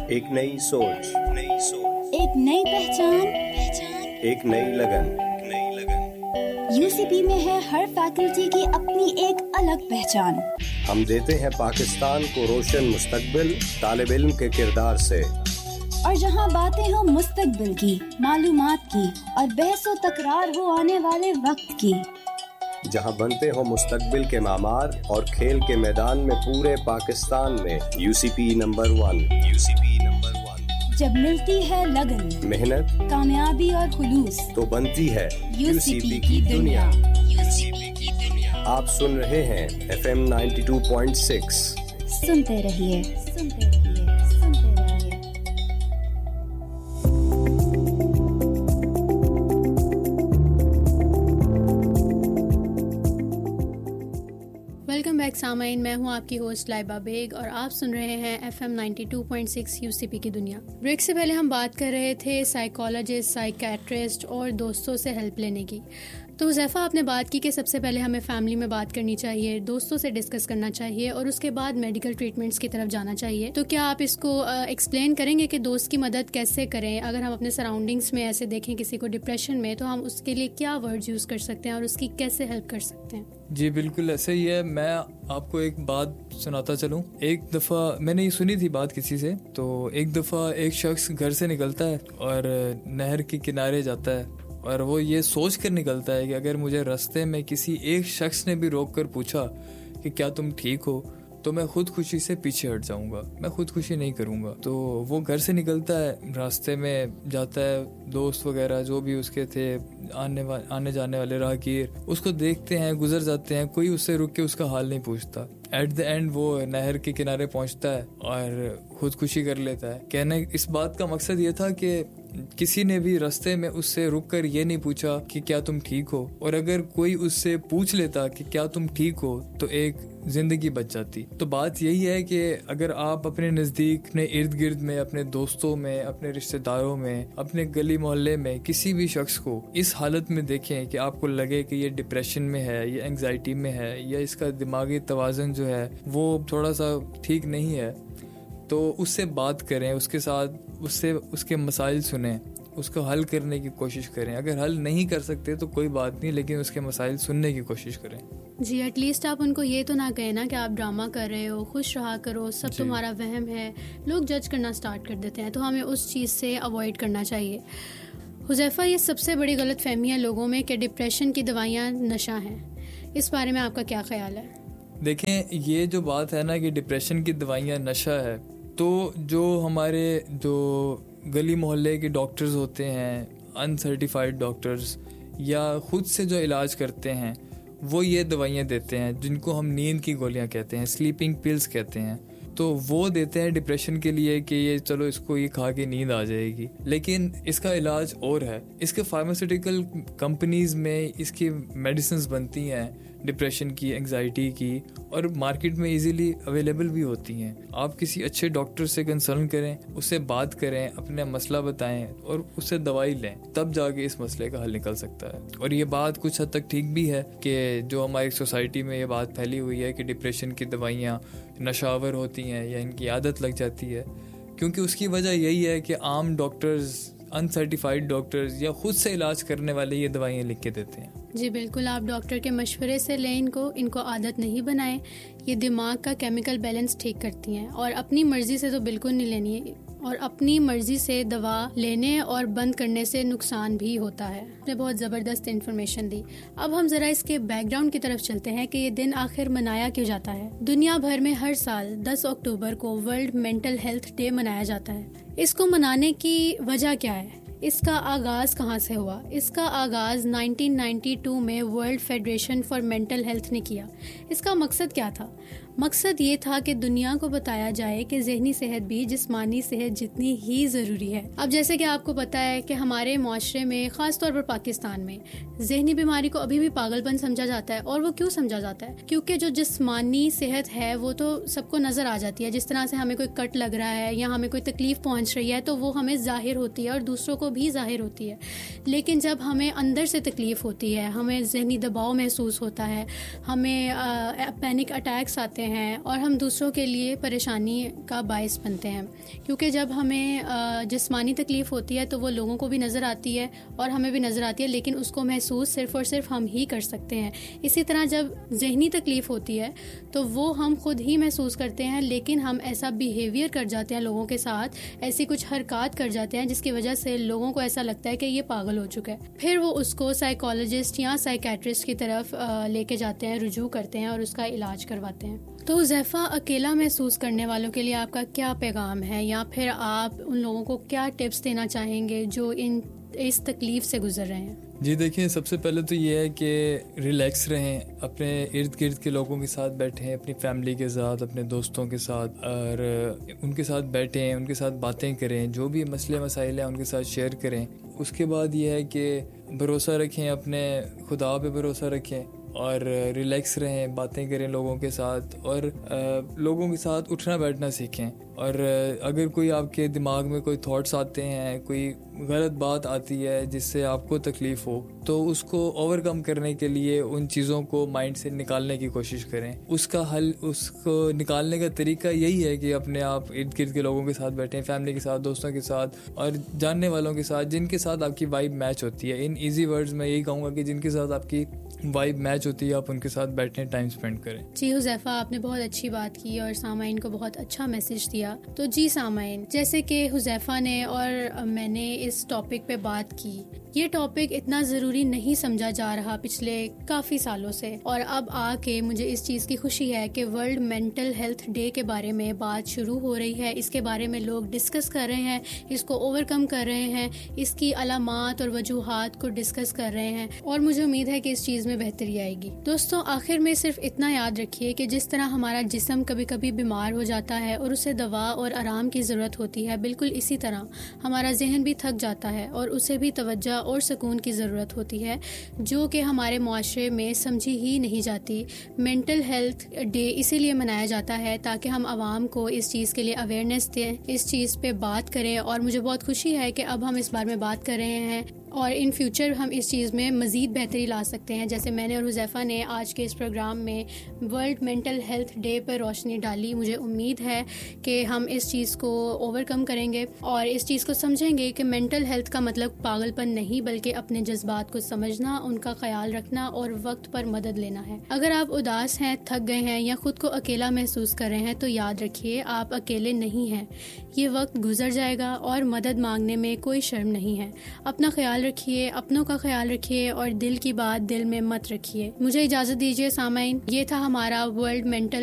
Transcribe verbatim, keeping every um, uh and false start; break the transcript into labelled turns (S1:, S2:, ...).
S1: एक नई सोच, नई सोच,
S2: एक नई पहचान, पहचान,
S1: एक नई लगन, नई लगन।
S2: यूसीपी में है हर फैकल्टी की अपनी एक अलग पहचान।
S1: हम देते हैं पाकिस्तान को रोशन मुस्तकबिल तालिब इल्म के किरदार से।
S2: और जहां बातें हो मुस्तकबिल की, मालूमात की और बहसो तकरार हो आने वाले वक्त की,
S1: जहां बनते हो मुस्तकबिल के मामार और खेल के मैदान में पूरे पाकिस्तान में UCP number one, UCP number one.
S2: जब मिलती है लगन,
S1: मेहनत,
S2: कामयाबी और खुलूस,
S1: तो बनती है
S2: यूसीपी की दुनिया।
S1: यूसीपी की दुनिया। आप सुन रहे हैं F M ninety two point six.
S2: सुनते रहिए, सुनते रहिए, सुनते रहिए।
S3: वेलकम बैक सामाइन, मैं हूं आपकी होस्ट लाइबा बेग और आप सुन रहे हैं F M ninety two point six UCP की दुनिया। ब्रेक से पहले हम बात कर रहे थे साइकोलॉजिस्ट, साइकेट्रिस्ट और दोस्तों से हेल्प लेने की। तो हुज़ैफा, आपने बात की कि सबसे पहले हमें फैमिली में बात करनी चाहिए, दोस्तों से डिस्कस करना चाहिए और उसके बाद मेडिकल ट्रीटमेंट्स की तरफ जाना चाहिए। तो क्या आप इसको एक्सप्लेन uh, करेंगे कि दोस्त की मदद कैसे करें? अगर हम अपने सराउंडिंग्स में ऐसे देखें किसी को डिप्रेशन में, तो हम उसके लिए क्या वर्ड्स यूज़ कर सकते हैं और उसकी कैसे हेल्प कर सकते हैं?
S4: जी बिल्कुल ऐसे ही है। मैं आपको एक बात सुनाता चलूं। एक दफ़ा मैंने ये सुनी थी बात किसी से। तो एक दफ़ा एक शख्स घर से निकलता है और नहर के किनारे जाता है और वो ये सोच कर निकलता है कि अगर मुझे रास्ते में किसी एक शख्स ने भी रोक कर पूछा कि क्या तुम ठीक हो, तो मैं खुद खुशी से पीछे हट जाऊंगा, मैं खुद खुशी नहीं करूंगा। तो वो घर से निकलता है, रास्ते में जाता है, दोस्त वगैरह जो भी उसके थे, आने वा, आने जाने वाले राहगीर उसको देखते हैं, गुजर जाते हैं, कोई उससे रुक के उसका हाल नहीं पूछता। एट द एंड वो नहर के किनारे पहुंचता है और खुदकुशी कर लेता है। कहने इस बात का मकसद ये था कि किसी ने भी रास्ते में उससे रुककर ये नहीं पूछा कि क्या तुम ठीक हो, और अगर कोई उससे पूछ लेता कि क्या तुम ठीक हो तो एक जिंदगी बच जाती। तो बात यही है कि अगर आप अपने नज़दीक, अपने इर्द गिर्द में, अपने दोस्तों में, अपने रिश्तेदारों में, अपने गली मोहल्ले में किसी भी शख्स को इस हालत में देखें कि आपको लगे कि ये डिप्रेशन में है, ये एंग्जाइटी में है, या इसका दिमागी तवाज़ुन जो है वो थोड़ा सा ठीक नहीं है, तो उससे बात करें, उसके साथ उससे उसके मसाइल सुनें, उसको हल करने की कोशिश करें। अगर हल नहीं कर सकते तो कोई बात नहीं, लेकिन उसके मसाइल सुनने की कोशिश करें।
S3: जी, एटलीस्ट आप उनको ये तो ना कहें ना कि आप ड्रामा कर रहे हो, खुश रहा करो, सब तुम्हारा वहम है। लोग जज करना स्टार्ट कर देते हैं, तो हमें उस चीज़ से अवॉइड करना चाहिए। हुज़ैफा, ये सबसे बड़ी गलत फहमी है लोगों में कि डिप्रेशन की दवाइयाँ नशा हैं। इस बारे में आपका क्या ख्याल है?
S4: देखें, ये जो बात है ना कि डिप्रेशन की दवाइयाँ नशा है, तो जो हमारे जो गली मोहल्ले के डॉक्टर्स होते हैं, अनसर्टिफाइड डॉक्टर्स, या खुद से जो इलाज करते हैं, वो ये दवाइयाँ देते हैं जिनको हम नींद की गोलियाँ कहते हैं, स्लीपिंग पिल्स कहते हैं। तो वो देते हैं डिप्रेशन के लिए कि ये चलो इसको ये खा के नींद आ जाएगी, लेकिन इसका इलाज और है। इसके फार्मास्यूटिकल कंपनीज में इसकी मेडिसिन्स बनती हैं डिप्रेशन की, एंग्जाइटी की, और मार्केट में इजीली अवेलेबल भी होती हैं। आप किसी अच्छे डॉक्टर से कंसल्ट करें, उससे बात करें, अपना मसला बताएं और उससे दवाई लें, तब जाके इस मसले का हल निकल सकता है। और ये बात कुछ हद तक ठीक भी है कि जो हमारी सोसाइटी में ये बात फैली हुई है कि डिप्रेशन की दवाइयाँ नशावर होती हैं या इनकी आदत लग जाती है, क्योंकि उसकी वजह यही है कि आम डॉक्टर्स, अनसर्टिफाइड डॉक्टर्स या खुद से इलाज करने वाले ये दवाइयाँ लिख के देते हैं।
S3: जी बिल्कुल, आप डॉक्टर के मशवरे से लें इनको इनको आदत नहीं बनाएं। ये दिमाग का केमिकल बैलेंस ठीक करती हैं और अपनी मर्जी से तो बिल्कुल नहीं लेनी है, और अपनी मर्जी से दवा लेने और बंद करने से नुकसान भी होता है। आपने बहुत ज़बरदस्त इन्फॉर्मेशन दी। अब हम ज़रा इसके बैकग्राउंड की तरफ चलते हैं कि ये दिन आखिर मनाया क्यों जाता है। दुनिया भर में हर साल दस अक्टूबर को वर्ल्ड मेंटल हेल्थ डे मनाया जाता है। इसको मनाने की वजह क्या है? इसका आगाज़ कहाँ से हुआ? इसका आगाज़ नाइनटीन नाइंटी टू में world federation for mental health ने किया। इसका मकसद क्या था? मकसद ये था कि दुनिया को बताया जाए कि ज़हनी सेहत भी जिस्मानी सेहत जितनी ही ज़रूरी है। अब जैसे कि आपको पता है कि हमारे माशरे में, ख़ास तौर पर पाकिस्तान में, ज़हनी बीमारी को अभी भी पागलपन समझा जाता है। और वो क्यों समझा जाता है? क्योंकि जो जिस्मानी सेहत है वो तो सबको नज़र आ जाती है। जिस तरह से हमें कोई कट लग रहा है या हमें कोई तकलीफ़ पहुँच रही है तो वो हमें ज़ाहिर होती है और दूसरों को भी ज़ाहिर होती है। लेकिन जब हमें अंदर से तकलीफ़ होती है, हमें ज़हनी दबाव महसूस होता है, हमें पैनिक अटैक्स आते करते हैं और हम दूसरों के लिए परेशानी का बायस बनते हैं, क्योंकि जब हमें जिस्मानी तकलीफ़ होती है तो वो लोगों को भी नज़र आती है और हमें भी नज़र आती है, लेकिन उसको महसूस सिर्फ़ और सिर्फ हम ही कर सकते हैं। इसी तरह जब जहनी तकलीफ़ होती है तो वो हम खुद ही महसूस करते हैं, लेकिन हम ऐसा बिहेवियर कर जाते हैं लोगों के साथ, ऐसी कुछ हरकत कर जाते हैं जिसकी वजह से लोगों को ऐसा लगता है कि ये पागल हो चुका है। फिर वो उसको साइकोलॉजिस्ट या साइकेट्रिस्ट की तरफ लेके जाते हैं, रुजू करते हैं और उसका इलाज करवाते हैं। तो हुज़ैफ़ा, अकेला महसूस करने वालों के लिए आपका क्या पैगाम है, या फिर आप उन लोगों को क्या टिप्स देना चाहेंगे जो इन इस तकलीफ से गुजर रहे हैं?
S4: जी देखिए, सबसे पहले तो ये है कि रिलैक्स रहें, अपने इर्द गिर्द के लोगों के साथ बैठें, अपनी फैमिली के साथ, अपने दोस्तों के साथ, और उनके साथ बैठें, उनके साथ बातें करें, जो भी मसले मसाइल हैं उनके साथ शेयर करें। उसके बाद ये है कि भरोसा रखें, अपने खुदा पे भरोसा रखें और रिलैक्स रहें, बातें करें लोगों के साथ, और आ, लोगों के साथ उठना बैठना सीखें। और अगर कोई आपके दिमाग में कोई थॉट्स आते हैं, कोई गलत बात आती है जिससे आपको तकलीफ़ हो, तो उसको ओवरकम करने के लिए उन चीज़ों को माइंड से निकालने की कोशिश करें। उसका हल, उसको निकालने का तरीका यही है कि अपने आप इर्द गिर्द के लोगों के साथ बैठें, फैमिली के साथ, दोस्तों के साथ और जानने वालों के साथ, जिनके साथ आपकी वाइब मैच होती है। इन ईजी वर्ड्स में यही कहूँगा कि जिनके साथ आपकी वाइब मैच होती है, आप उनके साथ बैठने, टाइम स्पेंड करें।
S3: जी हुज़ैफ़ा, आपने बहुत अच्छी बात की और सामाइन को बहुत अच्छा मैसेज दिया। तो जी सामाइन, जैसे कि हुज़ैफ़ा ने और मैंने इस टॉपिक पे बात की, ये टॉपिक इतना ज़रूरी नहीं समझा जा रहा पिछले काफ़ी सालों से, और अब आके मुझे इस चीज़ की खुशी है कि वर्ल्ड मेंटल हेल्थ डे के बारे में बात शुरू हो रही है। इसके बारे में लोग डिस्कस कर रहे हैं, इसको ओवरकम कर रहे हैं, इसकी अलामात और वजूहात को डिस्कस कर रहे हैं, और मुझे उम्मीद है कि इस चीज़ में बेहतरी आएगी। दोस्तों, आखिर में सिर्फ इतना याद रखिए कि जिस तरह हमारा जिस्म कभी कभी बीमार हो जाता है और उसे दवा और आराम की ज़रूरत होती है, बिल्कुल इसी तरह हमारा जहन भी थक जाता है और उसे भी तवज्जो और सुकून की ज़रूरत होती है, जो कि हमारे मुआशरे में समझी ही नहीं जाती। मेंटल हेल्थ डे इसीलिए मनाया जाता है ताकि हम आवाम को इस चीज़ के लिए अवेयरनेस दें, इस चीज़ पे बात करें, और मुझे बहुत खुशी है कि अब हम इस बारे में बात कर रहे हैं और इन फ्यूचर हम इस चीज़ में मज़ीद बेहतरी ला सकते हैं। जैसे मैंने और हुज़ैफ़ा ने आज के इस प्रोग्राम में वर्ल्ड मेंटल हेल्थ डे पर रोशनी डाली, मुझे उम्मीद है कि हम इस चीज़ को ओवरकम करेंगे और इस चीज़ को समझेंगे कि मेंटल हेल्थ का मतलब पागलपन नहीं, बल्कि अपने जज्बात को समझना, उनका ख्याल रखना और वक्त पर मदद लेना है। अगर आप उदास हैं, थक गए हैं या खुद को अकेला महसूस कर रहे हैं, तो याद रखिए आप अकेले नहीं हैं। ये वक्त गुजर जाएगा और मदद मांगने में कोई शर्म नहीं है। अपना ख्याल रखिए, अपनों का ख्याल रखिए और दिल की बात दिल में मत रखिए। मुझे इजाजत दीजिए सामाइन, ये था हमारा वर्ल्ड मेंटल